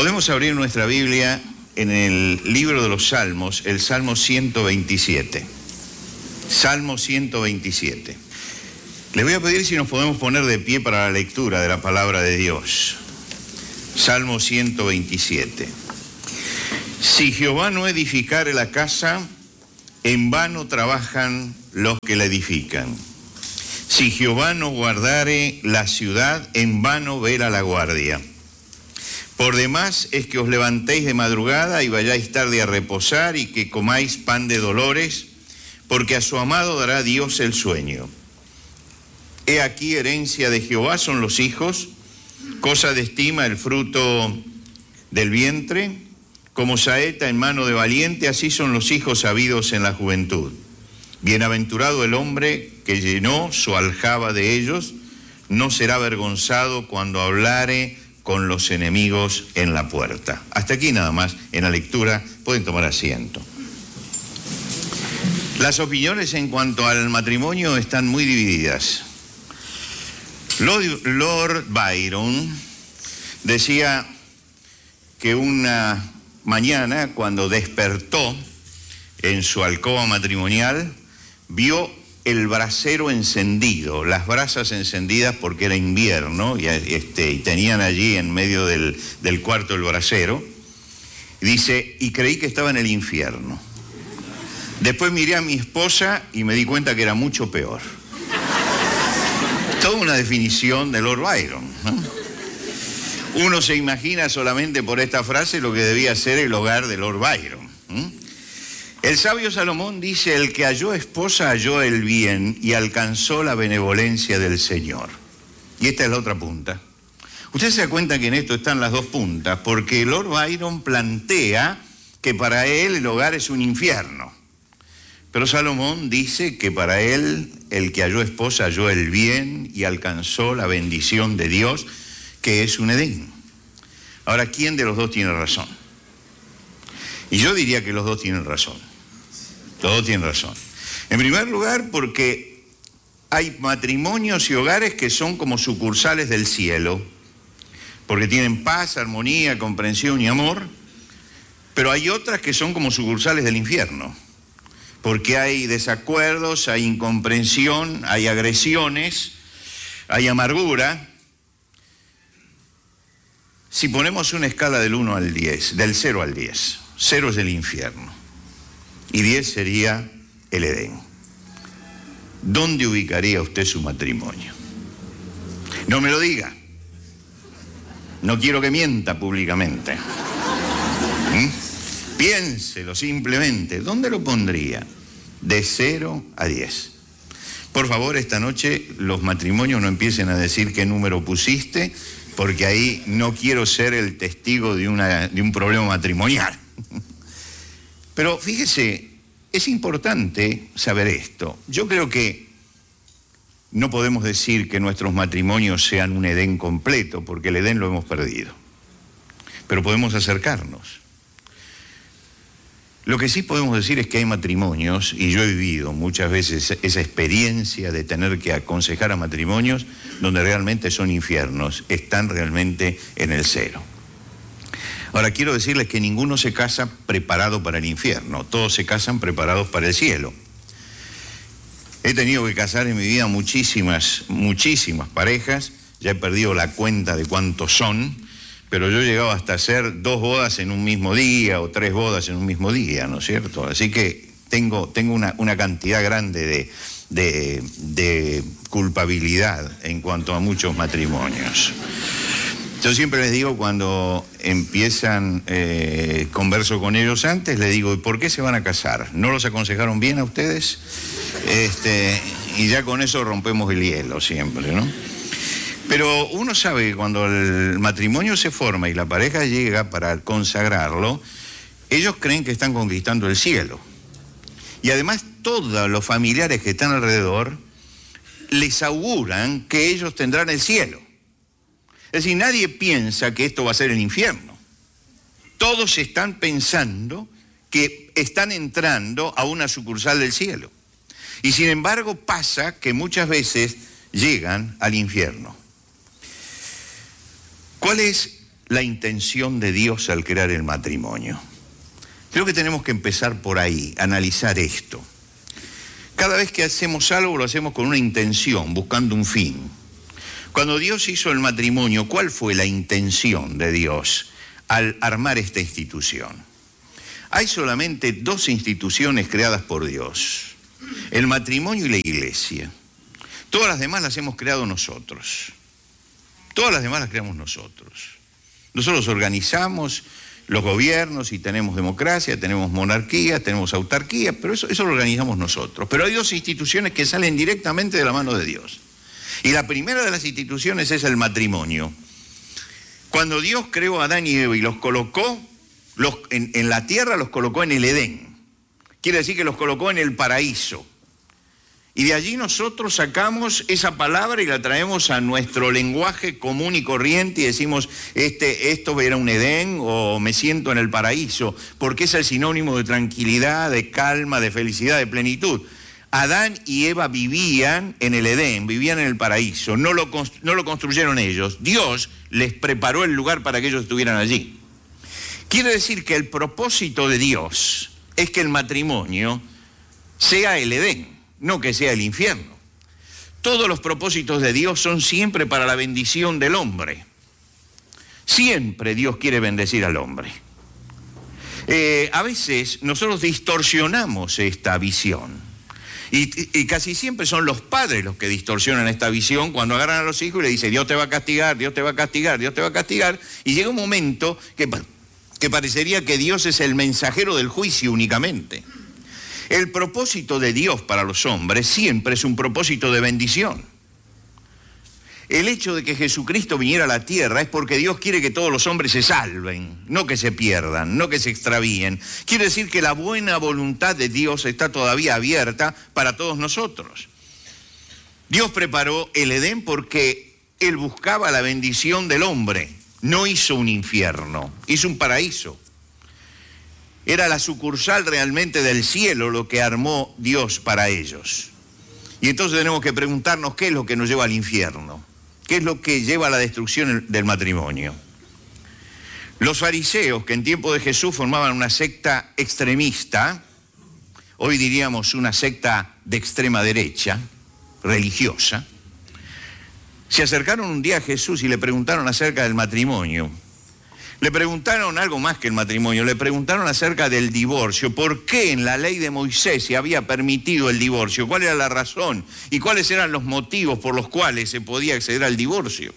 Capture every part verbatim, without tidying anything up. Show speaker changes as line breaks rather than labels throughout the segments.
Podemos abrir nuestra Biblia en el libro de los Salmos, el Salmo ciento veintisiete. Salmo ciento veintisiete. Les voy a pedir si nos podemos poner de pie para la lectura de la palabra de Dios. Salmo ciento veintisiete. Si Jehová no edificare la casa, en vano trabajan los que la edifican. Si Jehová no guardare la ciudad, en vano vela la guardia. Por demás es que os levantéis de madrugada y vayáis tarde a reposar y que comáis pan de dolores, porque a su amado dará Dios el sueño. He aquí herencia de Jehová son los hijos, cosa de estima el fruto del vientre, como saeta en mano de valiente, así son los hijos habidos en la juventud. Bienaventurado el hombre que llenó su aljaba de ellos, no será avergonzado cuando hablare con los enemigos en la puerta. Hasta aquí nada más en la lectura, pueden tomar asiento. Las opiniones en cuanto al matrimonio están muy divididas. Lord Byron decía que una mañana, cuando despertó en su alcoba matrimonial, vio el brasero encendido, las brasas encendidas porque era invierno y, este, y tenían allí en medio del, del cuarto el brasero. Dice, y creí que estaba en el infierno. Después miré a mi esposa y me di cuenta que era mucho peor. Toda una definición de Lord Byron, ¿no? Uno se imagina solamente por esta frase lo que debía ser el hogar de Lord Byron. ¿Mm? El sabio Salomón dice, el que halló esposa halló el bien y alcanzó la benevolencia del Señor. Y esta es la otra punta. Usted se da cuenta que en esto están las dos puntas, porque Lord Byron plantea que para él el hogar es un infierno. Pero Salomón dice que para él el que halló esposa halló el bien y alcanzó la bendición de Dios, que es un Edén. Ahora, ¿quién de los dos tiene razón? Y yo diría que los dos tienen razón. Los dos tienen razón. En primer lugar, porque hay matrimonios y hogares que son como sucursales del cielo, porque tienen paz, armonía, comprensión y amor, pero hay otras que son como sucursales del infierno, porque hay desacuerdos, hay incomprensión, hay agresiones, hay amargura. Si ponemos una escala del uno al diez, del cero al diez, cero es el infierno y diez sería el Edén, ¿dónde ubicaría usted su matrimonio? No me lo diga, no quiero que mienta públicamente. ¿Mm? Piénselo simplemente, ¿dónde lo pondría? De cero a diez. Por favor, esta noche los matrimonios no empiecen a decir qué número pusiste, porque ahí no quiero ser el testigo de, una, de un problema matrimonial. Pero fíjese, es importante saber esto. Yo creo que no podemos decir que nuestros matrimonios sean un Edén completo, porque el Edén lo hemos perdido. Pero podemos acercarnos. Lo que sí podemos decir es que hay matrimonios, y yo he vivido muchas veces esa experiencia de tener que aconsejar a matrimonios donde realmente son infiernos, están realmente en el cero. Ahora, quiero decirles que ninguno se casa preparado para el infierno, todos se casan preparados para el cielo. He tenido que casar en mi vida muchísimas, muchísimas parejas, ya he perdido la cuenta de cuántos son, pero yo he llegado hasta hacer dos bodas en un mismo día o tres bodas en un mismo día, ¿no es cierto? Así que tengo, tengo una, una cantidad grande de, de, de culpabilidad en cuanto a muchos matrimonios. Yo siempre les digo cuando empiezan, eh, converso con ellos antes, les digo, ¿y por qué se van a casar? ¿No los aconsejaron bien a ustedes? Este, y ya con eso rompemos el hielo siempre, ¿no? Pero uno sabe que cuando el matrimonio se forma y la pareja llega para consagrarlo, ellos creen que están conquistando el cielo. Y además todos los familiares que están alrededor les auguran que ellos tendrán el cielo. Es decir, nadie piensa que esto va a ser el infierno. Todos están pensando que están entrando a una sucursal del cielo. Y sin embargo pasa que muchas veces llegan al infierno. ¿Cuál es la intención de Dios al crear el matrimonio? Creo que tenemos que empezar por ahí, analizar esto. Cada vez que hacemos algo lo hacemos con una intención, buscando un fin. Cuando Dios hizo el matrimonio, ¿cuál fue la intención de Dios al armar esta institución? Hay solamente dos instituciones creadas por Dios: el matrimonio y la iglesia. Todas las demás las hemos creado nosotros. Todas las demás las creamos nosotros. Nosotros organizamos los gobiernos y tenemos democracia, tenemos monarquía, tenemos autarquía, pero eso, eso lo organizamos nosotros. Pero hay dos instituciones que salen directamente de la mano de Dios. Y la primera de las instituciones es el matrimonio. Cuando Dios creó a Adán y Eva y los colocó los, en, en la tierra, los colocó en el Edén. Quiere decir que los colocó en el paraíso. Y de allí nosotros sacamos esa palabra y la traemos a nuestro lenguaje común y corriente y decimos, este, esto era un Edén o me siento en el paraíso, porque es el sinónimo de tranquilidad, de calma, de felicidad, de plenitud. Adán y Eva vivían en el Edén, vivían en el paraíso, no lo, no lo construyeron ellos. Dios les preparó el lugar para que ellos estuvieran allí. Quiere decir que el propósito de Dios es que el matrimonio sea el Edén, no que sea el infierno. Todos los propósitos de Dios son siempre para la bendición del hombre. Siempre Dios quiere bendecir al hombre. Eh, a veces nosotros distorsionamos esta visión. Y, y casi siempre son los padres los que distorsionan esta visión cuando agarran a los hijos y le dicen, Dios te va a castigar, Dios te va a castigar, Dios te va a castigar. Y llega un momento que, que parecería que Dios es el mensajero del juicio únicamente. El propósito de Dios para los hombres siempre es un propósito de bendición. El hecho de que Jesucristo viniera a la tierra es porque Dios quiere que todos los hombres se salven, no que se pierdan, no que se extravíen. Quiere decir que la buena voluntad de Dios está todavía abierta para todos nosotros. Dios preparó el Edén porque Él buscaba la bendición del hombre. No hizo un infierno, hizo un paraíso. Era la sucursal realmente del cielo lo que armó Dios para ellos. Y entonces tenemos que preguntarnos qué es lo que nos lleva al infierno, qué es lo que lleva a la destrucción del matrimonio. Los fariseos, que en tiempo de Jesús formaban una secta extremista, hoy diríamos una secta de extrema derecha, religiosa, se acercaron un día a Jesús y le preguntaron acerca del matrimonio. Le preguntaron algo más que el matrimonio, le preguntaron acerca del divorcio. ¿Por qué en la ley de Moisés se había permitido el divorcio? ¿Cuál era la razón? ¿Y cuáles eran los motivos por los cuales se podía acceder al divorcio?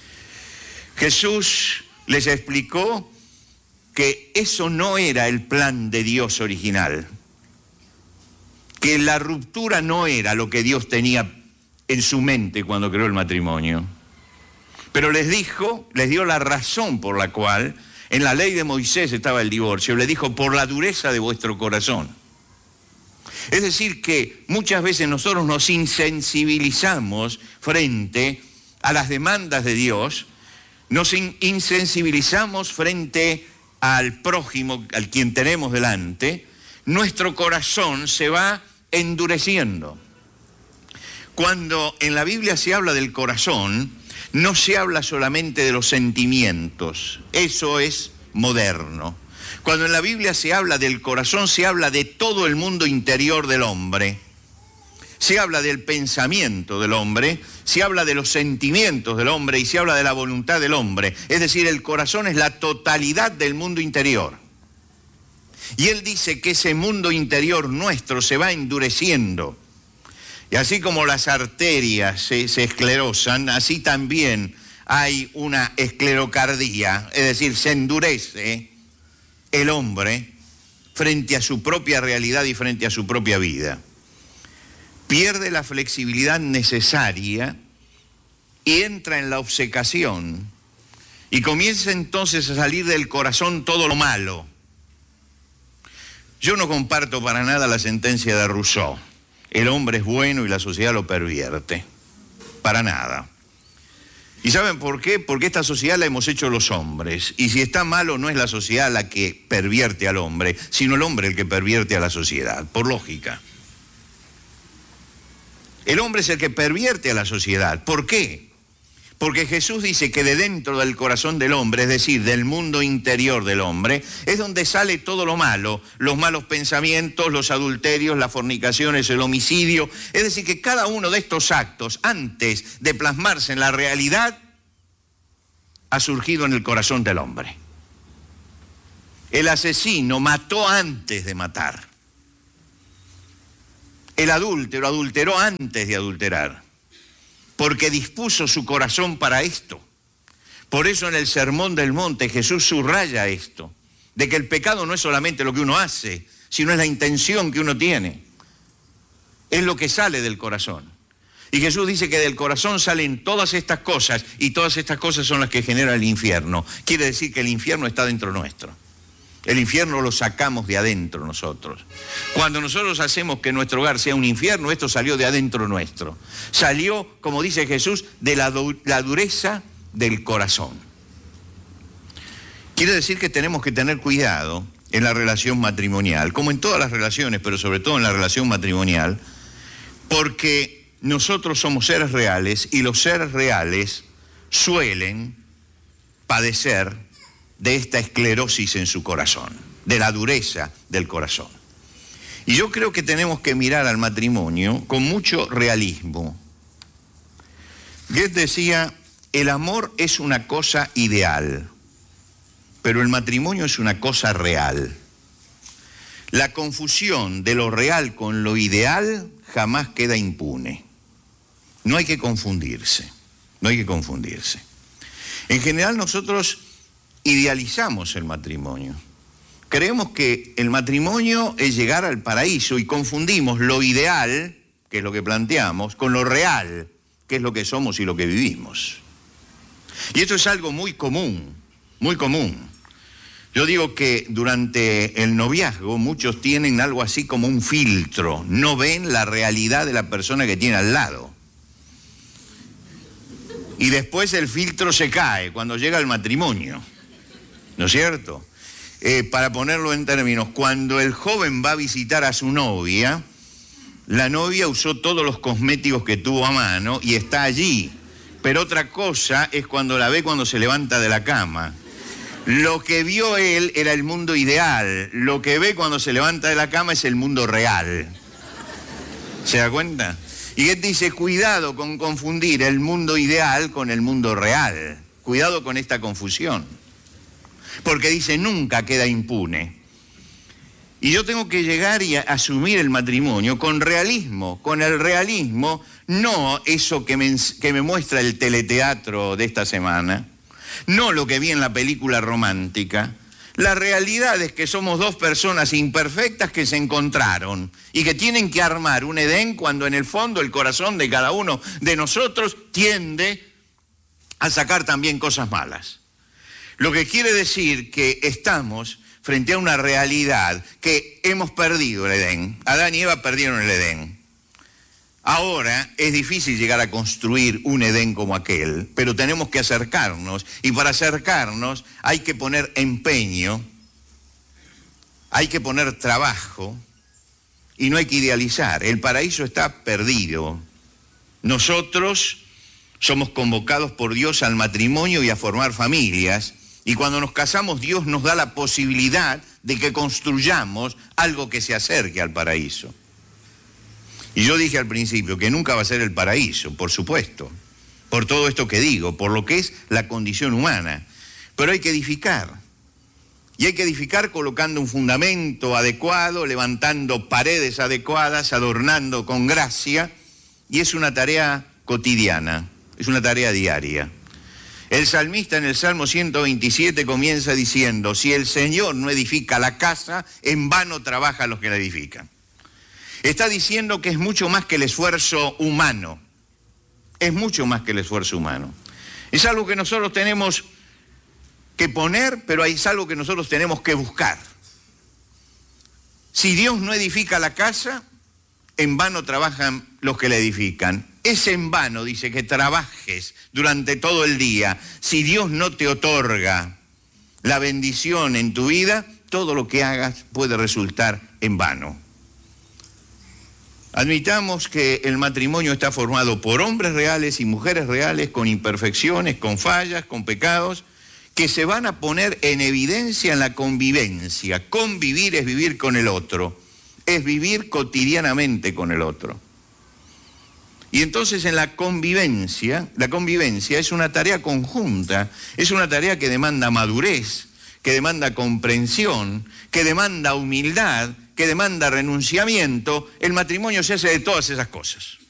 Jesús les explicó que eso no era el plan de Dios original, que la ruptura no era lo que Dios tenía en su mente cuando creó el matrimonio. Pero les dijo, les dio la razón por la cual en la ley de Moisés estaba el divorcio. Le dijo, por la dureza de vuestro corazón. Es decir, que muchas veces nosotros nos insensibilizamos frente a las demandas de Dios, nos in- insensibilizamos frente al prójimo, al quien tenemos delante, nuestro corazón se va endureciendo. Cuando en la Biblia se habla del corazón, no se habla solamente de los sentimientos, eso es moderno. Cuando en la Biblia se habla del corazón, se habla de todo el mundo interior del hombre. Se habla del pensamiento del hombre, se habla de los sentimientos del hombre y se habla de la voluntad del hombre. Es decir, el corazón es la totalidad del mundo interior. Y él dice que ese mundo interior nuestro se va endureciendo. Y así como las arterias se, se esclerosan, así también hay una esclerocardía, es decir, se endurece el hombre frente a su propia realidad y frente a su propia vida. Pierde la flexibilidad necesaria y entra en la obcecación y comienza entonces a salir del corazón todo lo malo. Yo no comparto para nada la sentencia de Rousseau. El hombre es bueno y la sociedad lo pervierte. Para nada. ¿Y saben por qué? Porque esta sociedad la hemos hecho los hombres. Y si está malo, no es la sociedad la que pervierte al hombre, sino el hombre el que pervierte a la sociedad, por lógica. El hombre es el que pervierte a la sociedad. ¿Por qué? Porque Jesús dice que de dentro del corazón del hombre, es decir, del mundo interior del hombre, es donde sale todo lo malo, los malos pensamientos, los adulterios, las fornicaciones, el homicidio. Es decir, que cada uno de estos actos, antes de plasmarse en la realidad, ha surgido en el corazón del hombre. El asesino mató antes de matar. El adúltero adulteró antes de adulterar, porque dispuso su corazón para esto. Por eso en el Sermón del Monte Jesús subraya esto, de que el pecado no es solamente lo que uno hace, sino es la intención que uno tiene. Es lo que sale del corazón. Y Jesús dice que del corazón salen todas estas cosas, y todas estas cosas son las que generan el infierno. Quiere decir que el infierno está dentro nuestro. El infierno lo sacamos de adentro nosotros. Cuando nosotros hacemos que nuestro hogar sea un infierno, esto salió de adentro nuestro. Salió, como dice Jesús, de la, du la dureza del corazón. Quiere decir que tenemos que tener cuidado en la relación matrimonial, como en todas las relaciones, pero sobre todo en la relación matrimonial, porque nosotros somos seres reales y los seres reales suelen padecer de esta esclerosis en su corazón, de la dureza del corazón. Y yo creo que tenemos que mirar al matrimonio con mucho realismo. Goethe decía, el amor es una cosa ideal, pero el matrimonio es una cosa real. La confusión de lo real con lo ideal jamás queda impune. No hay que confundirse, no hay que confundirse. En general nosotros idealizamos el matrimonio. Creemos que el matrimonio es llegar al paraíso y confundimos lo ideal, que es lo que planteamos, con lo real, que es lo que somos y lo que vivimos. Y esto es algo muy común, muy común. Yo digo que durante el noviazgo muchos tienen algo así como un filtro, no ven la realidad de la persona que tiene al lado. Y después el filtro se cae cuando llega el matrimonio. ¿No es cierto? Eh, para ponerlo en términos, cuando el joven va a visitar a su novia, la novia usó todos los cosméticos que tuvo a mano y está allí. Pero otra cosa es cuando la ve cuando se levanta de la cama. Lo que vio él era el mundo ideal. Lo que ve cuando se levanta de la cama es el mundo real. ¿Se da cuenta? Y él dice, cuidado con confundir el mundo ideal con el mundo real. Cuidado con esta confusión. Porque dice, nunca queda impune. Y yo tengo que llegar y asumir el matrimonio con realismo, con el realismo, no eso que me, que me muestra el teleteatro de esta semana, no lo que vi en la película romántica. La realidad es que somos dos personas imperfectas que se encontraron y que tienen que armar un Edén cuando en el fondo el corazón de cada uno de nosotros tiende a sacar también cosas malas. Lo que quiere decir que estamos frente a una realidad que hemos perdido el Edén. Adán y Eva perdieron el Edén. Ahora es difícil llegar a construir un Edén como aquel, pero tenemos que acercarnos, y para acercarnos hay que poner empeño, hay que poner trabajo, y no hay que idealizar. El paraíso está perdido. Nosotros somos convocados por Dios al matrimonio y a formar familias, y cuando nos casamos Dios nos da la posibilidad de que construyamos algo que se acerque al paraíso. Y yo dije al principio que nunca va a ser el paraíso, por supuesto, por todo esto que digo, por lo que es la condición humana. Pero hay que edificar. Y hay que edificar colocando un fundamento adecuado, levantando paredes adecuadas, adornando con gracia. Y es una tarea cotidiana, es una tarea diaria. El salmista en el Salmo ciento veintisiete comienza diciendo, si el Señor no edifica la casa, en vano trabajan los que la edifican. Está diciendo que es mucho más que el esfuerzo humano. Es mucho más que el esfuerzo humano. Es algo que nosotros tenemos que poner, pero es algo que nosotros tenemos que buscar. Si Dios no edifica la casa, en vano trabajan los que la edifican. Es en vano, dice, que trabajes durante todo el día. Si Dios no te otorga la bendición en tu vida, todo lo que hagas puede resultar en vano. Admitamos que el matrimonio está formado por hombres reales y mujeres reales con imperfecciones, con fallas, con pecados, que se van a poner en evidencia en la convivencia. Convivir es vivir con el otro, es vivir cotidianamente con el otro. Y entonces en la convivencia, la convivencia es una tarea conjunta, es una tarea que demanda madurez, que demanda comprensión, que demanda humildad, que demanda renunciamiento. El matrimonio se hace de todas esas cosas.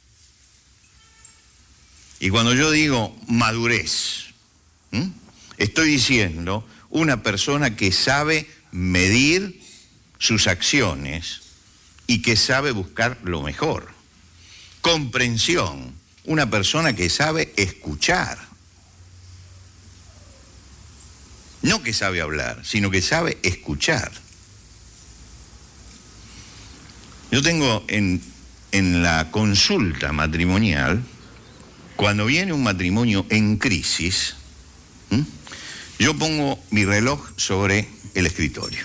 Y cuando yo digo madurez, ¿m? estoy diciendo una persona que sabe medir sus acciones y que sabe buscar lo mejor. Comprensión, una persona que sabe escuchar. No que sabe hablar, sino que sabe escuchar. Yo tengo en, en la consulta matrimonial, cuando viene un matrimonio en crisis, ¿m? yo pongo mi reloj sobre el escritorio.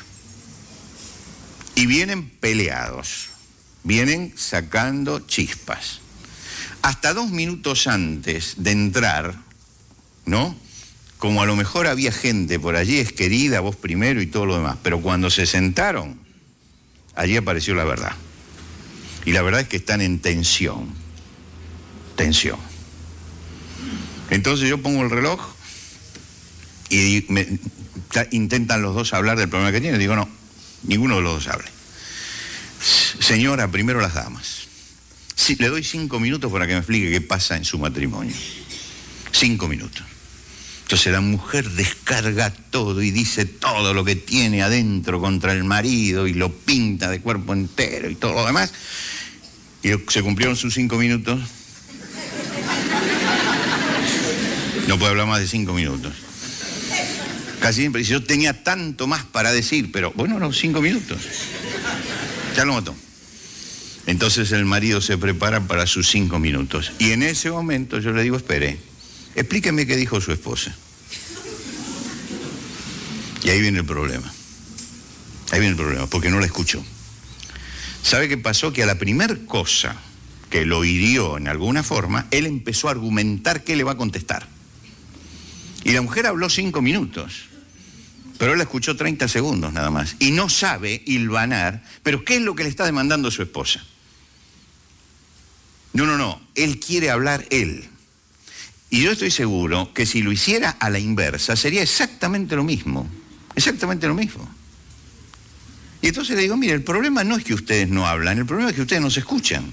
Y vienen peleados, vienen sacando chispas. Hasta dos minutos antes de entrar, ¿no? Como a lo mejor había gente por allí, es querida, vos primero y todo lo demás. Pero cuando se sentaron, allí apareció la verdad. Y la verdad es que están en tensión. Tensión. Entonces yo pongo el reloj y me, intentan los dos hablar del problema que tienen. Digo, no, ninguno de los dos hable. Señora, primero las damas. Sí, le doy cinco minutos para que me explique qué pasa en su matrimonio. Cinco minutos. Entonces la mujer descarga todo y dice todo lo que tiene adentro contra el marido y lo pinta de cuerpo entero y todo lo demás. Y se cumplieron sus cinco minutos. No puede hablar más de cinco minutos. Casi siempre dice, yo tenía tanto más para decir, pero bueno, no, cinco minutos. Ya lo mató. Entonces el marido se prepara para sus cinco minutos. Y en ese momento yo le digo, espere, explíqueme qué dijo su esposa. Y ahí viene el problema. Ahí viene el problema, porque no la escuchó. ¿Sabe qué pasó? Que a la primer cosa que lo hirió en alguna forma, él empezó a argumentar qué le va a contestar. Y la mujer habló cinco minutos, pero él la escuchó treinta segundos nada más. Y no sabe hilvanar, pero ¿qué es lo que le está demandando su esposa? No, no, no, él quiere hablar él. Y yo estoy seguro que si lo hiciera a la inversa, sería exactamente lo mismo. Exactamente lo mismo. Y entonces le digo, mire, el problema no es que ustedes no hablan, el problema es que ustedes no se escuchan.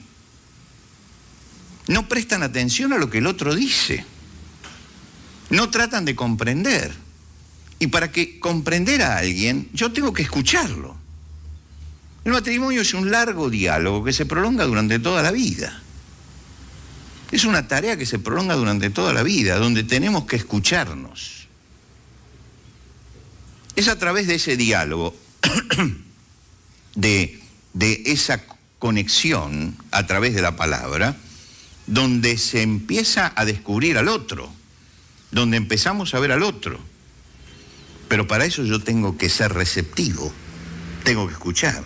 No prestan atención a lo que el otro dice. No tratan de comprender. Y para que comprender a alguien, yo tengo que escucharlo. El matrimonio es un largo diálogo que se prolonga durante toda la vida. Es una tarea que se prolonga durante toda la vida, donde tenemos que escucharnos. Es a través de ese diálogo, de, de esa conexión a través de la palabra, donde se empieza a descubrir al otro, donde empezamos a ver al otro. Pero para eso yo tengo que ser receptivo, tengo que escuchar.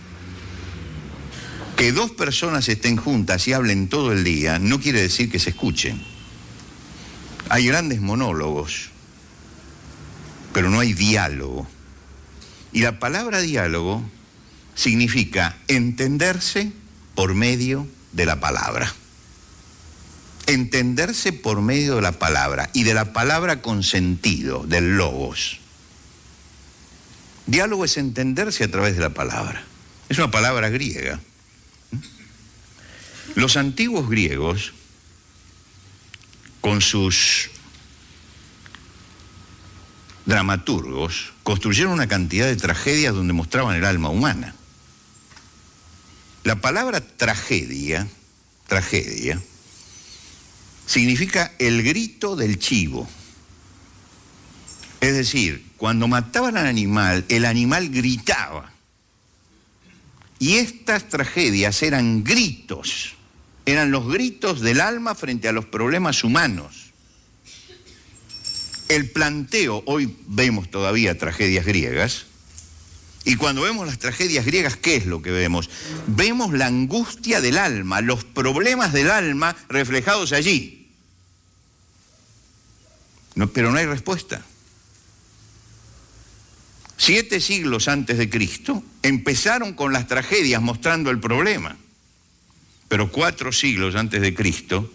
Que dos personas estén juntas y hablen todo el día no quiere decir que se escuchen. Hay grandes monólogos, pero no hay diálogo. Y la palabra diálogo significa entenderse por medio de la palabra. Entenderse por medio de la palabra y de la palabra con sentido, del logos. Diálogo es entenderse a través de la palabra. Es una palabra griega. Los antiguos griegos, con sus dramaturgos, construyeron una cantidad de tragedias donde mostraban el alma humana. La palabra tragedia, tragedia, significa el grito del chivo. Es decir, cuando mataban al animal, el animal gritaba. Y estas tragedias eran gritos, eran los gritos del alma frente a los problemas humanos. El planteo, hoy vemos todavía tragedias griegas, Y cuando vemos las tragedias griegas, ¿qué es lo que vemos? Vemos la angustia del alma, los problemas del alma reflejados allí. No, pero no hay respuesta. Siete siglos antes de Cristo empezaron con las tragedias mostrando el problema. Pero cuatro siglos antes de Cristo,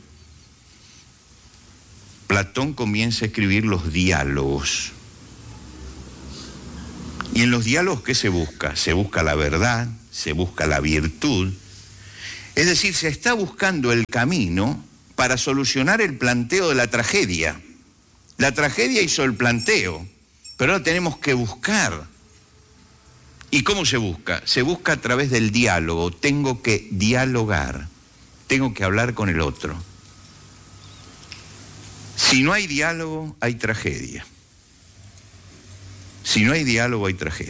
Platón comienza a escribir los diálogos. Y en los diálogos, ¿qué se busca? Se busca la verdad, se busca la virtud. Es decir, se está buscando el camino para solucionar el planteo de la tragedia. La tragedia hizo el planteo, pero ahora tenemos que buscar. ¿Y cómo se busca? Se busca a través del diálogo. Tengo que dialogar, tengo que hablar con el otro. Si no hay diálogo, hay tragedia. Si no hay diálogo, hay tragedia.